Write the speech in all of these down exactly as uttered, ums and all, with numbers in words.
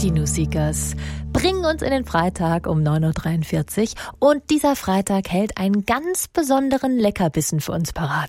Die Nusikers bringen uns in den Freitag um neun Uhr dreiundvierzig und dieser Freitag hält einen ganz besonderen Leckerbissen für uns parat.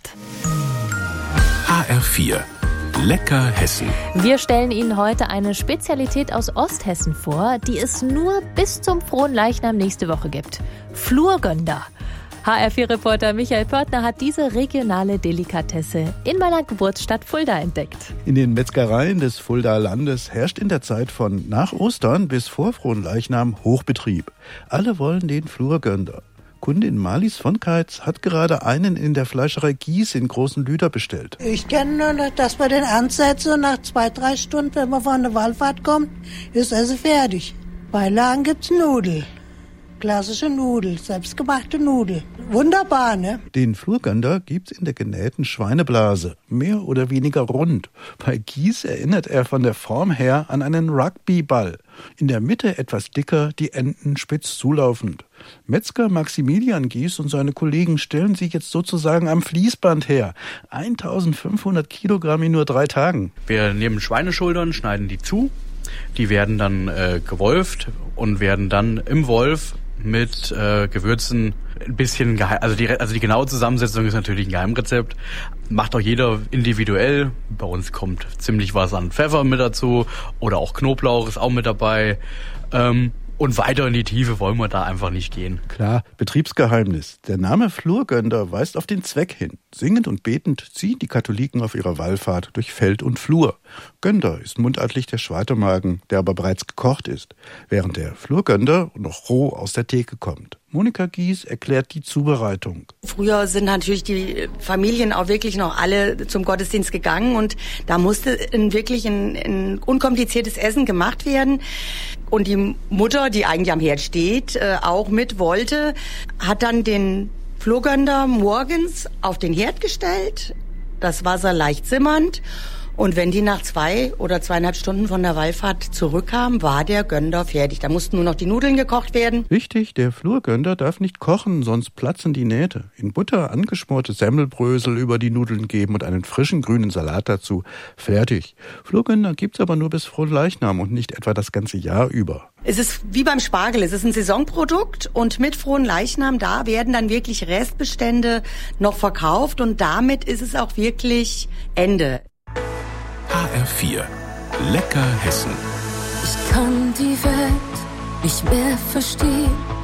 H R vier Lecker Hessen. Wir stellen Ihnen heute eine Spezialität aus Osthessen vor, die es nur bis zum Fronleichnam nächste Woche gibt. Flurgönder. H R vier Reporter Michael Pörtner hat diese regionale Delikatesse in meiner Geburtsstadt Fulda entdeckt. In den Metzgereien des Fuldaer Landes herrscht in der Zeit von nach Ostern bis vor Fronleichnam Hochbetrieb. Alle wollen den Flurgönder. Kundin Marlies von Keitz hat gerade einen in der Fleischerei Gies in Großen Lüder bestellt. Ich kenne nur, dass wir den ansetzen und nach zwei, drei Stunden, wenn man von der Wallfahrt kommt, ist es fertig. Beilagen gibt's Nudeln. Klassische Nudel, selbstgemachte Nudel. Wunderbar, ne? Den Flurgönder gibt's in der genähten Schweineblase, mehr oder weniger rund. Bei Gies erinnert er von der Form her an einen Rugbyball. In der Mitte etwas dicker, die Enden spitz zulaufend. Metzger Maximilian Gies und seine Kollegen stellen sie jetzt sozusagen am Fließband her. eintausendfünfhundert Kilogramm in nur drei Tagen. Wir nehmen Schweineschultern, schneiden die zu. Die werden dann äh, gewolft und werden dann im Wolf mit äh, Gewürzen ein bisschen geheim, also die, also die genaue Zusammensetzung ist natürlich ein Geheimrezept. Macht auch jeder individuell. Bei uns kommt ziemlich was an Pfeffer mit dazu oder auch Knoblauch ist auch mit dabei. Ähm, Und weiter in die Tiefe wollen wir da einfach nicht gehen. Klar, Betriebsgeheimnis. Der Name Flurgönder weist auf den Zweck hin. Singend und betend ziehen die Katholiken auf ihrer Wallfahrt durch Feld und Flur. Gönder ist mundartlich der Schweitemagen, der aber bereits gekocht ist, während der Flurgönder noch roh aus der Theke kommt. Monika Gies erklärt die Zubereitung. Früher sind natürlich die Familien auch wirklich noch alle zum Gottesdienst gegangen und da musste ein, wirklich ein, ein unkompliziertes Essen gemacht werden. Und die Mutter, die eigentlich am Herd steht, äh, auch mit wollte, hat dann den Flurgönder morgens auf den Herd gestellt, das Wasser leicht simmernd. Und wenn die nach zwei oder zweieinhalb Stunden von der Wallfahrt zurückkamen, war der Gönder fertig. Da mussten nur noch die Nudeln gekocht werden. Wichtig, der Flurgönder darf nicht kochen, sonst platzen die Nähte. In Butter angeschmorte Semmelbrösel über die Nudeln geben und einen frischen grünen Salat dazu. Fertig. Flurgönder gibt's aber nur bis Fronleichnam und nicht etwa das ganze Jahr über. Es ist wie beim Spargel, es ist ein Saisonprodukt und mit Fronleichnam, da werden dann wirklich Restbestände noch verkauft und damit ist es auch wirklich Ende. H R vier Lecker Hessen. Ich kann die Welt nicht mehr verstehen.